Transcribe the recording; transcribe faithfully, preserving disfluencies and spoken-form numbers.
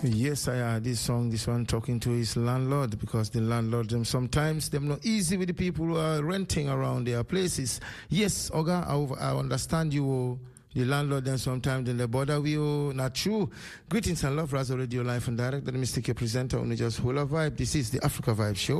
Yes, I heard this song, this one talking to his landlord, because the landlord, them sometimes them not easy with the people who are renting around their places. Yes, Oga, I, I understand you, the landlord, then sometimes then they bother with you. Not true. Greetings and love, Razo Radio Live and Direct. Let me stick your presenter on just whole vibe. This is the Africa Vibe Show.